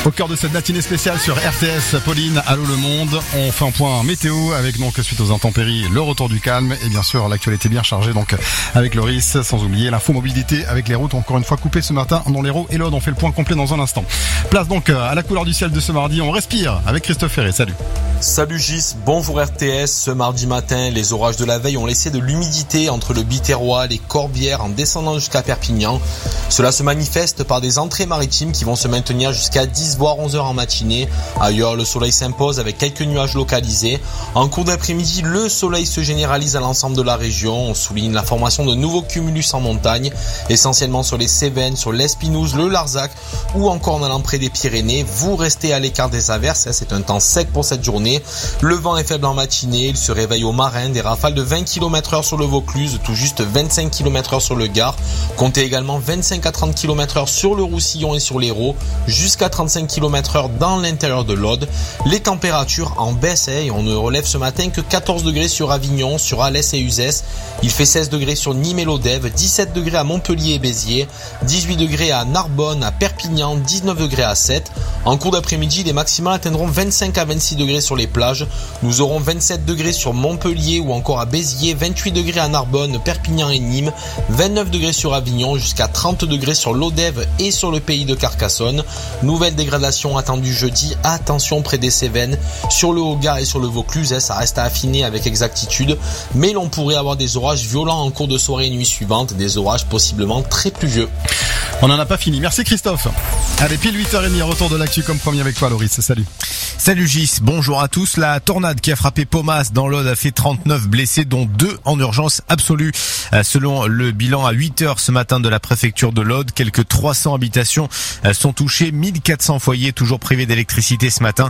Au cœur de cette matinée spéciale sur RTS, Pauline, allô le monde. On fait un point météo avec donc suite aux intempéries, le retour du calme et bien sûr l'actualité bien chargée donc avec Loris, sans oublier l'info mobilité avec les routes encore une fois coupées ce matin dans l'Hérault et l'Aude. On fait le point complet dans un instant. Place donc à la couleur du ciel de ce mardi. On respire avec Christophe Ferré. Salut. Salut Gis, bonjour RTS. Ce mardi matin, les orages de la veille ont laissé de l'humidité entre le Biterrois, les Corbières en descendant jusqu'à Perpignan. Cela se manifeste par des entrées maritimes qui vont se maintenir jusqu'à 10 voire 11 heures en matinée. Ailleurs, le soleil s'impose avec quelques nuages localisés. En cours d'après-midi, le soleil se généralise à l'ensemble de la région. On souligne la formation de nouveaux cumulus en montagne, essentiellement sur les Cévennes, sur l'Espinouse, le Larzac ou encore en allant près des Pyrénées. Vous restez à l'écart des averses, c'est un temps sec pour cette journée. Le vent est faible en matinée, il se réveille au Marin, des rafales de 20 km/h sur le Vaucluse, tout juste 25 km/h sur le Gard. Comptez également 25 à 30 km/h sur le Roussillon et sur l'Hérault, jusqu'à 35 km/h dans l'intérieur de l'Aude. Les températures en baisse et on ne relève ce matin que 14 degrés sur Avignon, sur Alès et Uzès. Il fait 16 degrés sur Nîmes et Lodève, 17 degrés à Montpellier et Béziers, 18 degrés à Narbonne, à Perpignan, 19 degrés à Sète. En cours d'après-midi, les maximales atteindront 25 à 26 degrés sur les plages. Nous aurons 27 degrés sur Montpellier ou encore à Béziers, 28 degrés à Narbonne, Perpignan et Nîmes, 29 degrés sur Avignon, jusqu'à 30 degrés sur Lodève et sur le pays de Carcassonne. Nouvelle dégradation attendue jeudi, attention près des Cévennes, sur le Haut-Gard et sur le Vaucluse, ça reste à affiner avec exactitude, mais l'on pourrait avoir des orages violents en cours de soirée et nuit suivante, des orages possiblement très pluvieux. On n'en a pas fini, merci Christophe. Allez, pile 8h30, retour de l'actu comme premier avec toi Loris, salut. Salut Gis, bonjour à tous. La tornade qui a frappé Paumas dans l'Aude a fait 39 blessés, dont 2 en urgence absolue. Selon le bilan à 8h ce matin de la préfecture de l'Aude, quelques 300 habitations sont touchées, 1400 foyers toujours privés d'électricité ce matin.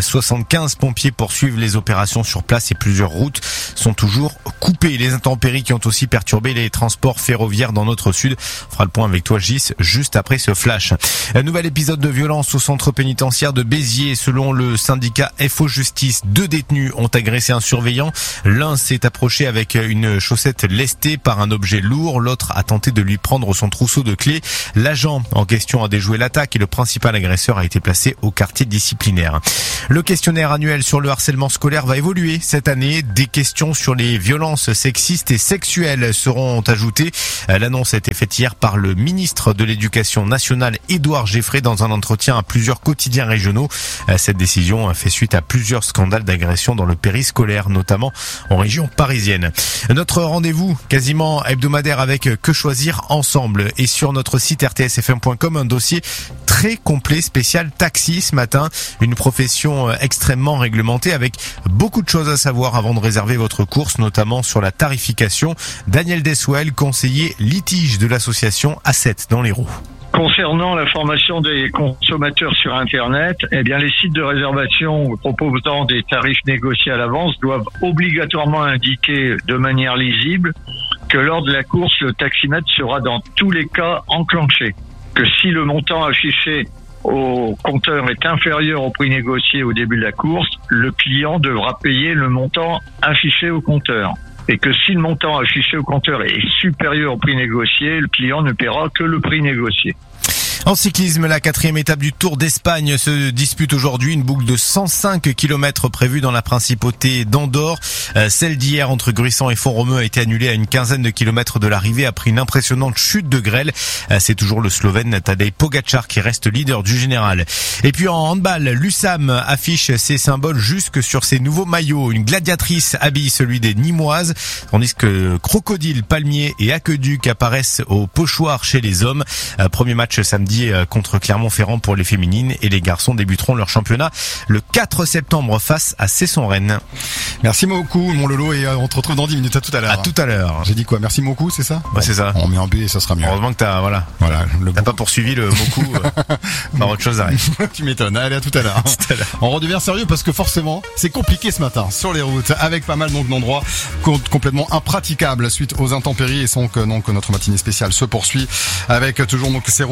75 pompiers poursuivent les opérations sur place et plusieurs routes sont toujours coupées. Les intempéries qui ont aussi perturbé les transports ferroviaires dans notre sud. On fera le point avec toi Gis juste après ce flash. Un nouvel épisode de violence au centre pénitentiaire de Béziers. Selon le syndicat FO Justice, 2 détenus ont agressé un surveillant. L'un s'est approché avec une chaussette lestée par un objet lourd. L'autre a tenté de lui prendre son trousseau de clés. L'agent en question a déjoué l'attaque et le principal agresseur a été placé au quartier disciplinaire. Le questionnaire annuel sur le harcèlement scolaire va évoluer cette année. Des questions sur les violences sexistes et sexuelles seront ajoutées. L'annonce a été faite hier par le ministre de l'Éducation nationale, Édouard Geffray, dans un entretien à plusieurs quotidiens régionaux. Cette décision fait suite à plusieurs scandales d'agression dans le périscolaire, notamment en région parisienne. Notre rendez-vous quasiment hebdomadaire avec Que choisir ensemble et sur notre site rtsfm.com, un dossier très complet spécial taxi ce matin. Une profession extrêmement réglementée avec beaucoup de choses à savoir avant de réserver votre course, notamment sur la tarification. Daniel Deswell, conseiller litige de l'association A7 dans l'Hérault. Concernant la formation des consommateurs sur Internet, eh bien, les sites de réservation proposant des tarifs négociés à l'avance doivent obligatoirement indiquer de manière lisible que lors de la course, le taximètre sera dans tous les cas enclenché. Que si le montant affiché au compteur est inférieur au prix négocié au début de la course, le client devra payer le montant affiché au compteur. Et que si le montant affiché au compteur est supérieur au prix négocié, le client ne paiera que le prix négocié. En cyclisme, la 4e étape du Tour d'Espagne se dispute aujourd'hui. Une boucle de 105 km prévue dans la principauté d'Andorre. Celle d'hier entre Gruissan et Font-Romeu a été annulée à une quinzaine de kilomètres de l'arrivée après une impressionnante chute de grêle. C'est toujours le Slovène Tadej Pogačar qui reste leader du général. Et puis en handball, l'USAM affiche ses symboles jusque sur ses nouveaux maillots. Une gladiatrice habille celui des Nîmoises, tandis que Crocodile, Palmier et Aqueduc apparaissent au pochoir chez les hommes. Premier match samedi contre Clermont-Ferrand pour les féminines et les garçons débuteront leur championnat le 4 septembre face à Cesson-Rennes. Merci beaucoup mon Lolo et on te retrouve dans 10 minutes. À tout à l'heure. À tout à l'heure. J'ai dit quoi? Merci beaucoup, c'est ça? Bah bon, c'est ça. On met en B et ça sera mieux. Heureusement que t'as t'as pas poursuivi le Moku par autre chose arrive. Tu m'étonnes. Allez, à tout à l'heure. On redevient sérieux parce que forcément c'est compliqué ce matin sur les routes avec pas mal donc d'endroits complètement impraticables suite aux intempéries et donc notre matinée spéciale se poursuit avec toujours donc ces routes coupées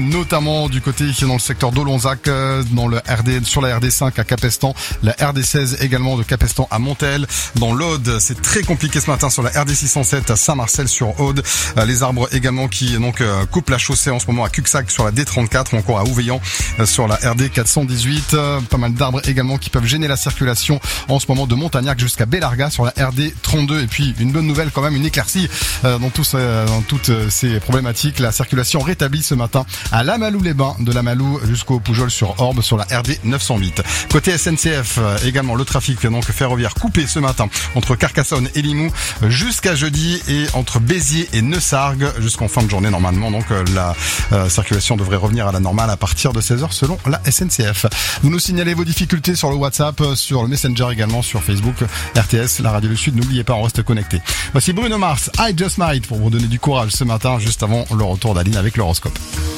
notamment du côté dans le secteur d'Olonzac, dans le RD, sur la RD5 à Capestan, la RD16 également de Capestan à Montel. Dans l'Aude, c'est très compliqué ce matin sur la RD607 à Saint-Marcel-sur-Aude. Les arbres également qui donc coupent la chaussée en ce moment à Cuxac sur la D34 ou encore à Ouveillan sur la RD418. Pas mal d'arbres également qui peuvent gêner la circulation en ce moment de Montagnac jusqu'à Bellarga sur la RD32. Et puis une bonne nouvelle quand même, une éclaircie dans toutes ces problématiques. La circulation rétablie ce matin à Lamalou-les-Bains, de Lamalou jusqu'au Poujol sur Orbe sur la RD 908. Côté SNCF également, le trafic donc ferroviaire coupé ce matin entre Carcassonne et Limoux jusqu'à jeudi et entre Béziers et Neussargues jusqu'en fin de journée normalement. Donc la circulation devrait revenir à la normale à partir de 16h selon la SNCF. Vous nous signalez vos difficultés sur le WhatsApp, sur le Messenger également, sur Facebook, RTS, la Radio du Sud. N'oubliez pas, on reste connecté. Voici Bruno Mars, I Just Might pour vous donner du courage ce matin juste avant le retour d'Aline avec l'horoscope.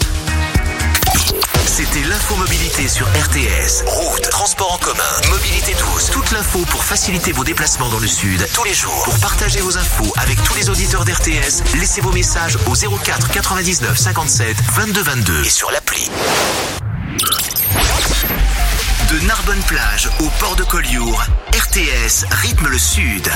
C'était l'infomobilité sur RTS. Route, transport en commun, mobilité douce. Toute l'info pour faciliter vos déplacements dans le Sud tous les jours. Pour partager vos infos avec tous les auditeurs d'RTS, laissez vos messages au 04 99 57 22 22 et sur l'appli. De Narbonne-Plage au port de Collioure, RTS rythme le Sud.